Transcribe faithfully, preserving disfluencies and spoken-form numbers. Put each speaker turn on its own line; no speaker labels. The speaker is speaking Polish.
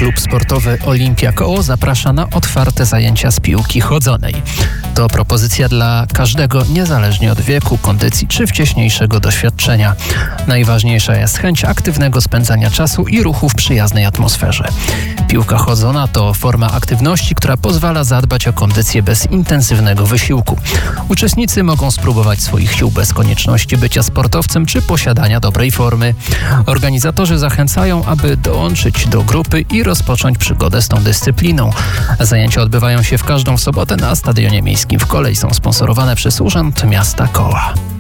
Klub sportowy Olimpia Koło zaprasza na otwarte zajęcia z piłki chodzonej. To propozycja dla każdego, niezależnie od wieku, kondycji czy wcześniejszego doświadczenia. Najważniejsza jest chęć aktywnego spędzania czasu i ruchu w przyjaznej atmosferze. Piłka chodzona to forma aktywności, która pozwala zadbać o kondycję bez intensywnego wysiłku. Uczestnicy mogą spróbować swoich sił bez konieczności bycia sportowcem czy posiadania dobrej formy. Organizatorzy zachęcają, aby dołączyć do grupy i rozpocząć przygodę z tą dyscypliną. Zajęcia odbywają się w każdą sobotę na Stadionie Miejskim w Kole i są sponsorowane przez Urząd Miasta Koła.